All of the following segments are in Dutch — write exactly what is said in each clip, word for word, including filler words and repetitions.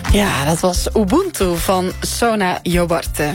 Ja, dat was Ubuntu van Sona Jobarte.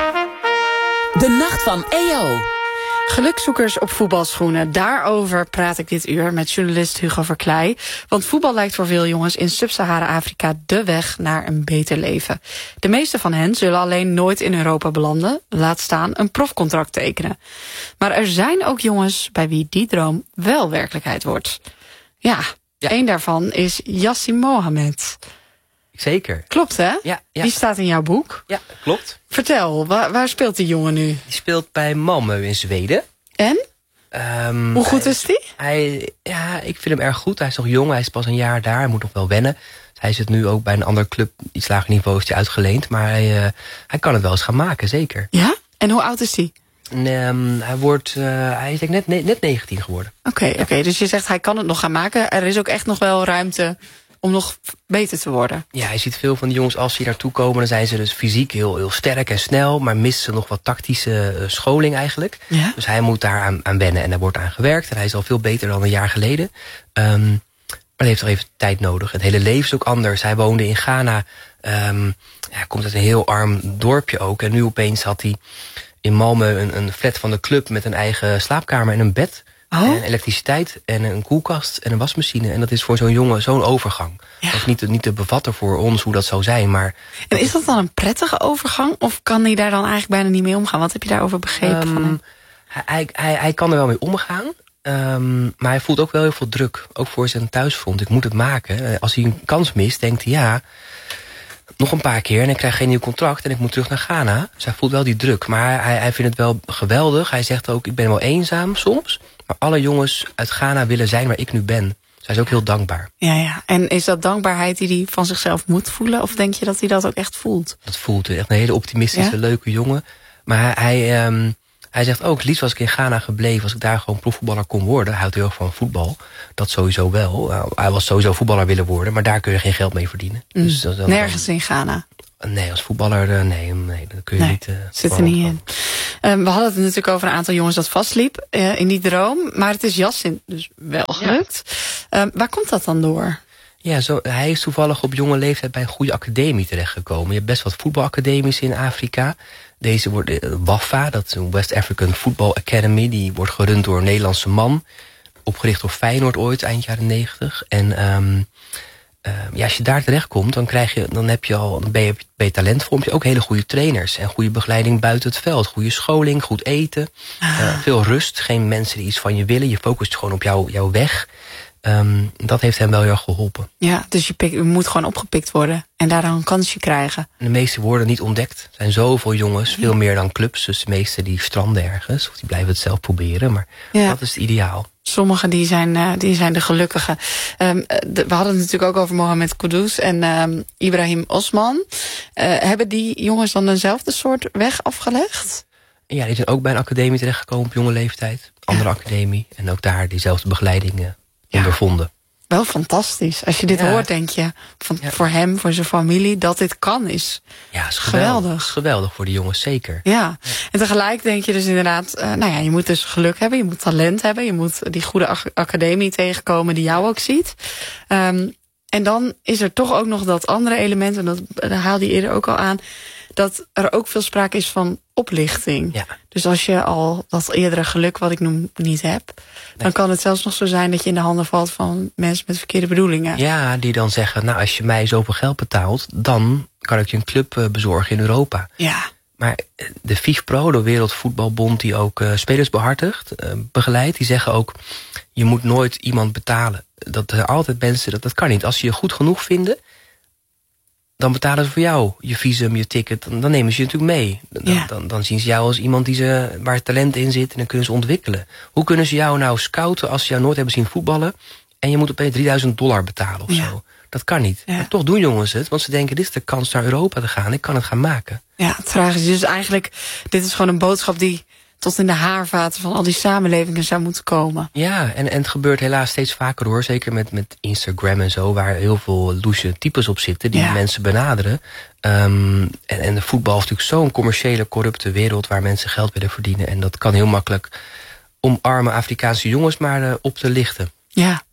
De nacht van E O. Gelukzoekers op voetbalschoenen. Daarover praat ik dit uur met journalist Hugo Verkleij. Want voetbal lijkt voor veel jongens in Sub-Sahara-Afrika de weg naar een beter leven. De meeste van hen zullen alleen nooit in Europa belanden. Laat staan een profcontract tekenen. Maar er zijn ook jongens bij wie die droom wel werkelijkheid wordt. Ja, ja. Één daarvan is Yassin Mohammed. Zeker. Klopt, hè? Ja, ja. Die staat in jouw boek. Ja, klopt. Vertel, waar, waar speelt die jongen nu? Die speelt bij Malmö in Zweden. En? Um, Hoe goed hij, is die? Hij, ja, ik vind hem erg goed. Hij is nog jong, hij is pas een jaar daar. Hij moet nog wel wennen. Hij zit nu ook bij een andere club, iets lager niveau is hij uitgeleend. Maar hij, uh, hij kan het wel eens gaan maken, zeker. Ja? En hoe oud is hij? Um, hij, wordt, uh, hij is denk ik net, net negentien geworden. Oké, okay, okay, dus je zegt hij kan het nog gaan maken. Er is ook echt nog wel ruimte om nog beter te worden. Ja, je ziet veel van die jongens als ze naartoe komen, dan zijn ze dus fysiek heel, heel sterk en snel, maar missen ze nog wat tactische uh, scholing eigenlijk. Ja? Dus hij moet daar aan, aan wennen en daar wordt aan gewerkt. En hij is al veel beter dan een jaar geleden. Um, maar hij heeft nog even tijd nodig. Het hele leven is ook anders. Hij woonde in Ghana. Um, ja, komt uit een heel arm dorpje ook. En nu opeens had hij in Malmö een, een flat van de club met een eigen slaapkamer en een bed. Oh. En elektriciteit en een koelkast en een wasmachine. En dat is voor zo'n jongen zo'n overgang. Ja. Dat is niet te, niet te bevatten voor ons hoe dat zou zijn. Maar en is dat dan een prettige overgang? Of kan hij daar dan eigenlijk bijna niet mee omgaan? Wat heb je daarover begrepen um, van hem? Hij, hij, hij kan er wel mee omgaan. Um, maar hij voelt ook wel heel veel druk. Ook voor zijn thuisfront. Ik moet het maken. Als hij een kans mist, denkt hij ja, nog een paar keer en ik krijg geen nieuw contract en ik moet terug naar Ghana. Dus hij voelt wel die druk. Maar hij, hij vindt het wel geweldig. Hij zegt ook, ik ben wel eenzaam soms. Maar alle jongens uit Ghana willen zijn waar ik nu ben. Dus hij is ook heel dankbaar. Ja, ja. En is dat dankbaarheid die hij van zichzelf moet voelen? Of denk je dat hij dat ook echt voelt? Dat voelt hij. Echt een hele optimistische, ja? leuke jongen. Maar hij, hij, um, hij zegt ook, liefst was ik in Ghana gebleven. Als ik daar gewoon profvoetballer kon worden. Hij houdt heel erg van voetbal. Dat sowieso wel. Uh, hij was sowieso voetballer willen worden. Maar daar kun je geen geld mee verdienen. Mm. Dus dat, dat, nergens in Ghana? Nee, als voetballer, uh, nee, nee, dat kun je nee, niet. Uh, zit er niet in. Um, we hadden het natuurlijk over een aantal jongens dat vastliep uh, in die droom. Maar het is Yassin dus wel gelukt. Ja. Um, waar komt dat dan door? Ja, zo, hij is toevallig op jonge leeftijd bij een goede academie terechtgekomen. Je hebt best wat voetbalacademies in Afrika. Deze wordt uh, WAFA, dat is een West African Football Academy. Die wordt gerund door een Nederlandse man. Opgericht door Feyenoord ooit, eind jaren negentig. En um, Uh, ja, als je daar terechtkomt, dan krijg je, dan heb je al, dan ben je, ben je talentvol, heb je ook hele goede trainers en goede begeleiding buiten het veld, goede scholing, goed eten, ah. uh, veel rust, geen mensen die iets van je willen, je focust gewoon op jou, jouw weg. Um, dat heeft hem wel heel erg geholpen. Ja, dus je, pik, je moet gewoon opgepikt worden en daar dan een kansje krijgen. De meeste worden niet ontdekt. Er zijn zoveel jongens, veel meer dan clubs, dus de meeste die stranden ergens, of die blijven het zelf proberen, maar ja. dat is het ideaal. Sommigen die zijn, uh, die zijn de gelukkigen. Um, de, we hadden het natuurlijk ook over Mohamed Kudus en um, Ibrahim Osman. Uh, hebben die jongens dan eenzelfde soort weg afgelegd? Ja, die zijn ook bij een academie terechtgekomen op jonge leeftijd. Andere ja. academie. En ook daar diezelfde begeleiding uh, ja. ondervonden. Wel fantastisch. Als je dit ja. hoort, denk je van, ja. voor hem, voor zijn familie, dat dit kan is. Ja, is geweldig. geweldig. Is geweldig voor die jongens, zeker. Ja. ja. En tegelijk denk je dus inderdaad, uh, nou ja, je moet dus geluk hebben, je moet talent hebben, je moet die goede ac- academie tegenkomen die jou ook ziet. Um, en dan is er toch ook nog dat andere element, en dat, dat haalde je eerder ook al aan, dat er ook veel sprake is van oplichting. Ja. Dus als je al dat eerdere geluk, wat ik noem, niet hebt, nee. dan kan het zelfs nog zo zijn dat je in de handen valt van mensen met verkeerde bedoelingen. Ja, die dan zeggen, nou, als je mij zoveel geld betaalt, dan kan ik je een club uh, bezorgen in Europa. Ja. Maar de FIFPro, de Wereldvoetbalbond, die ook uh, spelers behartigt, uh, begeleidt, die zeggen ook, je moet nooit iemand betalen. Dat er altijd mensen, dat, dat kan niet. Als ze je goed genoeg vinden, dan betalen ze voor jou je visum, je ticket. Dan, dan nemen ze je natuurlijk mee. Dan, ja. dan, dan zien ze jou als iemand die ze, waar talent in zit en dan kunnen ze ontwikkelen. Hoe kunnen ze jou nou scouten als ze jou nooit hebben zien voetballen en je moet opeens drieduizend dollar betalen of ja. zo? Dat kan niet. Ja. Maar toch doen jongens het, want ze denken, dit is de kans naar Europa te gaan. Ik kan het gaan maken. Ja, het vraag is dus eigenlijk, dit is gewoon een boodschap die tot in de haarvaten van al die samenlevingen zou moeten komen. Ja, en, en het gebeurt helaas steeds vaker hoor. Zeker met, met Instagram en zo, waar heel veel loesje types op zitten die ja. mensen benaderen. Um, en, en de voetbal is natuurlijk zo'n commerciële, corrupte wereld waar mensen geld willen verdienen. En dat kan heel makkelijk om arme Afrikaanse jongens maar uh, op te lichten. Ja,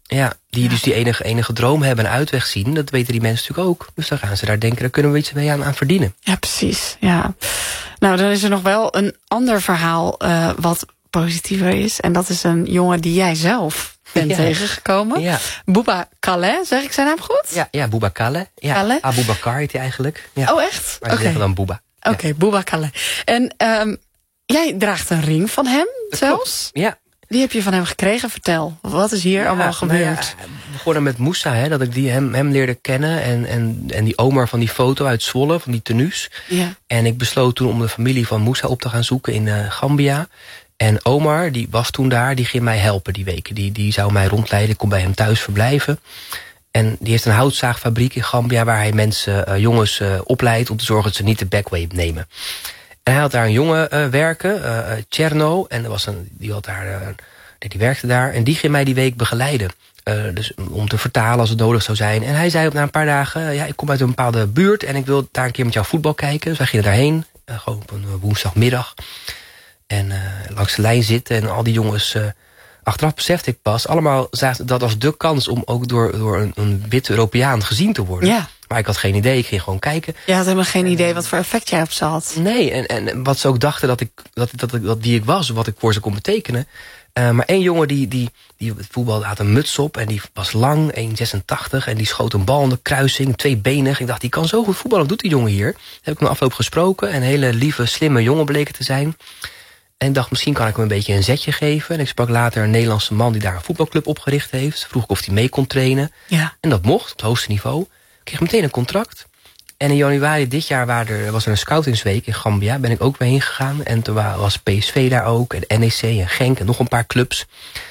Ja, die Ja. dus die enige, enige droom hebben en uitweg zien. Dat weten die mensen natuurlijk ook. Dus dan gaan ze daar denken, daar kunnen we iets mee aan, aan verdienen. Ja, precies. Ja. Nou, dan is er nog wel een ander verhaal uh, wat positiever is. En dat is een jongen die jij zelf bent Ja. tegengekomen. Ja. Bouba Kaleh, zeg ik zijn naam goed? Ja, ja, Bouba Kaleh. Ja, Kaleh? Aboubakar heet hij eigenlijk. Ja. Oh, echt? Maar ze Oké, zeggen dan Bouba. Oké, okay, Bouba Kaleh. En um, jij draagt een ring van hem zelfs? Ja. Die heb je van hem gekregen. Vertel, wat is hier ja, allemaal gebeurd? Nou ja, we begonnen met Moussa, hè, dat ik die hem, hem leerde kennen. En, en, en die Omar van die foto uit Zwolle, van die tenues. Ja. En ik besloot toen om de familie van Moussa op te gaan zoeken in uh, Gambia. En Omar, die was toen daar, die ging mij helpen die weken. Die, die zou mij rondleiden, ik kon bij hem thuis verblijven. En die heeft een houtzaagfabriek in Gambia waar hij mensen, uh, jongens uh, opleidt om te zorgen dat ze niet de backway nemen. En hij had daar een jongen uh, werken, uh, Cherno, en er was een, die, had daar, uh, die werkte daar. En die ging mij die week begeleiden. Uh, dus om te vertalen als het nodig zou zijn. En hij zei op na een paar dagen, uh, ja, ik kom uit een bepaalde buurt en ik wil daar een keer met jou voetbal kijken. Dus wij gingen daarheen, uh, gewoon op een woensdagmiddag. En uh, langs de lijn zitten en al die jongens... Uh, achteraf besefte ik pas, allemaal zagen dat als de kans om ook door, door een, een witte Europeaan gezien te worden. Ja. Maar ik had geen idee, ik ging gewoon kijken. Je had helemaal geen idee wat voor effect jij op ze had. Nee, en, en wat ze ook dachten dat ik, dat, dat, dat, dat wie ik was, wat ik voor ze kon betekenen. Uh, maar één jongen die, die, die voetbalde, had een muts op en die was lang, één komma zesentachtig... en die schoot een bal in de kruising, tweebenig. Ik dacht, die kan zo goed voetballen, wat doet die jongen hier? Toen heb ik hem afloop gesproken, een hele lieve, slimme jongen bleek het te zijn. En ik dacht, misschien kan ik hem een beetje een zetje geven. En ik sprak later een Nederlandse man die daar een voetbalclub opgericht heeft. Vroeg ik of hij mee kon trainen. Ja. En dat mocht, op het hoogste niveau. Ik kreeg meteen een contract. En in januari dit jaar waren er, was er een scoutingsweek in Gambia. Ben ik ook weer heen gegaan. En toen was P S V daar ook. En N E C en Genk en nog een paar clubs.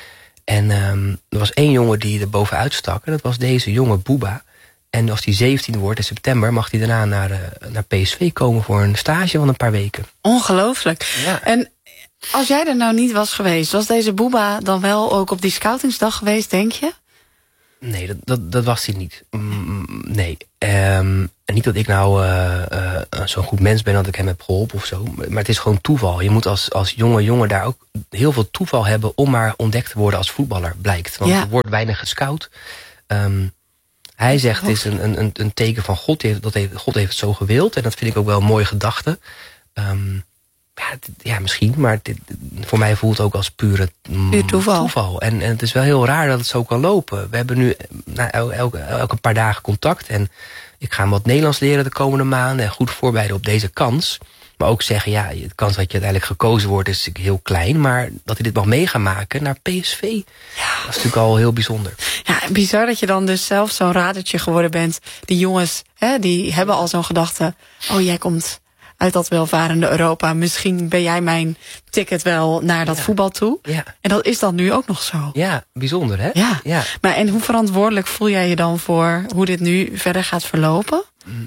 En um, er was één jongen die er bovenuit stak. En dat was deze jonge Bouba. En als hij zeventien wordt in september, mag hij daarna naar, uh, naar P S V komen voor een stage van een paar weken. Ongelooflijk. Ja. En als jij er nou niet was geweest, was deze Bouba dan wel ook op die scoutingsdag geweest, denk je? Nee, dat, dat, dat was hij niet. Mm, nee. Um, en niet dat ik nou uh, uh, zo'n goed mens ben dat ik hem heb geholpen of zo. Maar het is gewoon toeval. Je moet als, als jonge jongen daar ook heel veel toeval hebben om maar ontdekt te worden als voetballer, blijkt. Want ja. er wordt weinig gescout. Um, hij zegt het is een, een, een teken van God. Dat heeft, God heeft het zo gewild. En dat vind ik ook wel een mooie gedachte. Um, Ja, ja, misschien, maar dit, voor mij voelt het ook als pure Puur toeval. toeval. En, en het is wel heel raar dat het zo kan lopen. We hebben nu nou, elke, elke, elke paar dagen contact. En ik ga hem wat Nederlands leren de komende maanden. En goed voorbereiden op deze kans. Maar ook zeggen, ja, de kans dat je uiteindelijk gekozen wordt is heel klein. Maar dat hij dit mag mee gaan maken naar P S V, ja. Dat is natuurlijk al heel bijzonder. Ja, bizar dat je dan dus zelf zo'n radertje geworden bent. Die jongens, hè, die hebben al zo'n gedachte. Oh, jij komt uit dat welvarende Europa. Misschien ben jij mijn ticket wel naar dat ja. voetbal toe. Ja. En dat is dan nu ook nog zo. Ja, bijzonder, hè? Ja. ja. Maar en hoe verantwoordelijk voel jij je dan voor hoe dit nu verder gaat verlopen?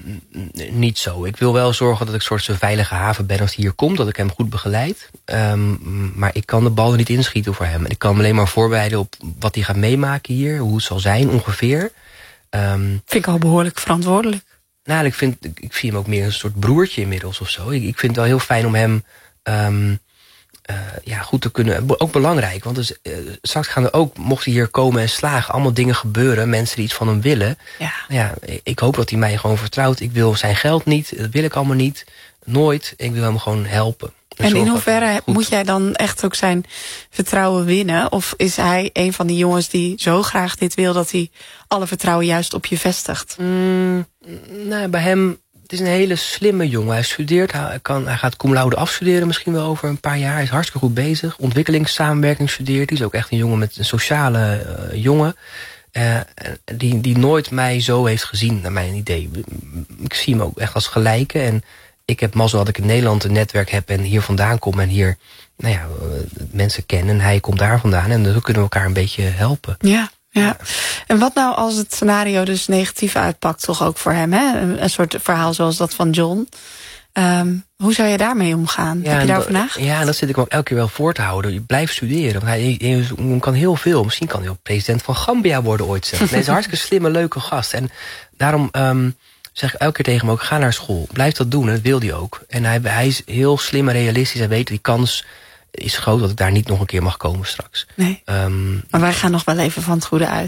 Niet zo. Ik wil wel zorgen dat ik een soort zo veilige haven ben als hij hier komt. Dat ik hem goed begeleid. Um, maar ik kan de bal niet inschieten voor hem. En ik kan me alleen maar voorbereiden op wat hij gaat meemaken hier. Hoe het zal zijn ongeveer. Um, Vind ik al behoorlijk verantwoordelijk. Nou, ik, vind, ik zie hem ook meer een soort broertje inmiddels of zo. Ik, ik vind het wel heel fijn om hem um, uh, ja, goed te kunnen... Ook belangrijk, want dus, uh, straks gaan er ook, mocht hij hier komen en slagen... allemaal dingen gebeuren, mensen die iets van hem willen. Ja. Ja, ik hoop dat hij mij gewoon vertrouwt. Ik wil zijn geld niet, dat wil ik allemaal niet. Nooit, ik wil hem gewoon helpen. En in hoeverre moet jij dan echt ook zijn vertrouwen winnen? Of is hij een van die jongens die zo graag dit wil... dat hij alle vertrouwen juist op je vestigt? Mm, nou, bij hem, het is een hele slimme jongen. Hij studeert, hij, kan, hij gaat cum laude afstuderen misschien wel over een paar jaar. Hij is hartstikke goed bezig. Ontwikkelingssamenwerking studeert. Hij is ook echt een jongen met een sociale uh, jongen. Uh, die, die nooit mij zo heeft gezien, naar mijn idee. Ik zie hem ook echt als gelijke en... Ik heb mazzel dat ik in Nederland een netwerk heb en hier vandaan kom en hier nou ja, mensen ken. En hij komt daar vandaan en dan kunnen we elkaar een beetje helpen. Ja, ja. En wat nou als het scenario dus negatief uitpakt, toch ook voor hem? Hè? Een, een soort verhaal zoals dat van John. Um, hoe zou je daarmee omgaan? Ja, heb je daarover nagedacht? Ja, dat zit ik ook elke keer wel voor te houden. Je blijft studeren. Want hij, hij kan heel veel. Misschien kan hij ook president van Gambia worden ooit zelf. Hij is een hartstikke slimme, leuke gast. En daarom... Um, zeg ik elke keer tegen hem ook, ga naar school. Blijf dat doen, en dat wil hij ook. En hij, hij is heel slim en realistisch. Hij weet, die kans is groot dat ik daar niet nog een keer mag komen straks. Nee, um, maar wij gaan nog wel even van het goede uit.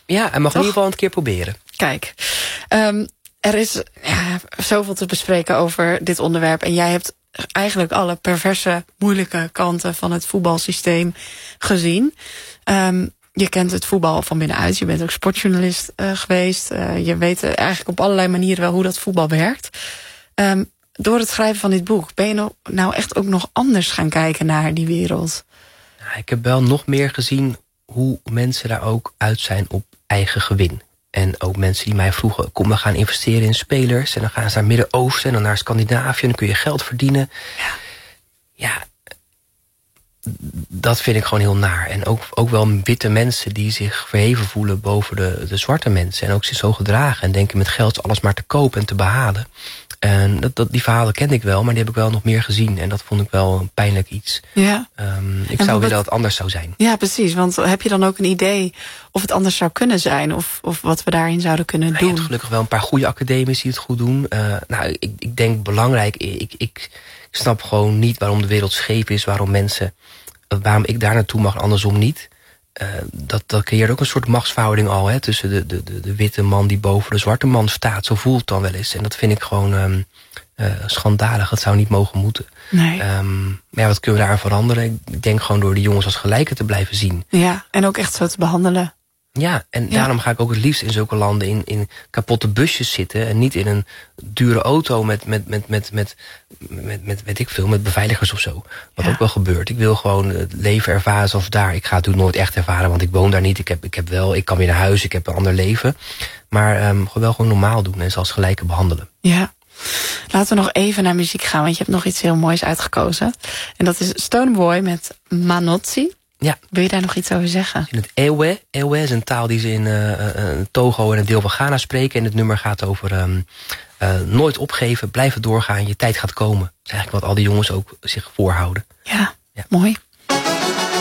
Ja, hij mag Toch? in ieder geval een keer proberen. Kijk, um, er is ja, zoveel te bespreken over dit onderwerp. En jij hebt eigenlijk alle perverse, moeilijke kanten van het voetbalsysteem gezien. Um, je kent het voetbal van binnenuit. Je bent ook sportjournalist uh, geweest. Uh, je weet eigenlijk op allerlei manieren wel hoe dat voetbal werkt. Um, door het schrijven van dit boek, ben je nou echt ook nog anders gaan kijken naar die wereld? Ja, ik heb wel nog meer gezien hoe mensen daar ook uit zijn op eigen gewin. En ook mensen die mij vroegen, kom, we gaan investeren in spelers. En dan gaan ze naar Midden-Oosten en dan naar Scandinavië. En dan kun je geld verdienen. Ja, ja dat vind ik gewoon heel naar. En ook, ook wel witte mensen die zich verheven voelen boven de, de zwarte mensen. En ook zich zo gedragen en denken met geld alles maar te kopen en te behalen. En dat, dat, die verhalen kende ik wel, maar die heb ik wel nog meer gezien. En dat vond ik wel een pijnlijk iets. Ja. Um, ik en zou willen dat het anders zou zijn. Ja, precies. Want heb je dan ook een idee of het anders zou kunnen zijn? Of, of wat we daarin zouden kunnen nou, doen? Je hebt gelukkig wel een paar goede academici die het goed doen. Uh, nou, ik, ik denk belangrijk, ik, ik snap gewoon niet waarom de wereld scheef is. Waarom mensen, waarom ik daar naartoe mag en andersom niet. Uh, dat, dat creëert ook een soort machtsverhouding al, hè, tussen de, de, de, de witte man die boven de zwarte man staat. Zo voelt het dan wel eens. En dat vind ik gewoon um, uh, schandalig. Dat zou niet mogen moeten. Nee. Um, maar ja, wat kunnen we daar aan veranderen? Ik denk gewoon door de jongens als gelijken te blijven zien. Ja, en ook echt zo te behandelen. Ja, en ja. daarom ga ik ook het liefst in zulke landen in, in kapotte busjes zitten. En niet in een dure auto met, met, met, met, met, met, met weet ik veel, met beveiligers of zo. Wat ja. ook wel gebeurt. Ik wil gewoon het leven ervaren zoals daar. Ik ga het natuurlijk nooit echt ervaren, want ik woon daar niet. Ik heb, ik heb wel, ik kan weer naar huis, ik heb een ander leven. Maar um, wel gewoon normaal doen en ze als gelijke behandelen. Ja. Laten we nog even naar muziek gaan, want je hebt nog iets heel moois uitgekozen. En dat is Stoneboy met Manotsi. Ja. Wil je daar nog iets over zeggen? In het Ewe. Ewe is een taal die ze in uh, uh, Togo en een deel van Ghana spreken. En het nummer gaat over um, uh, nooit opgeven, blijven doorgaan, je tijd gaat komen. Dat is eigenlijk wat al die jongens ook zich voorhouden. Ja, ja. Mooi.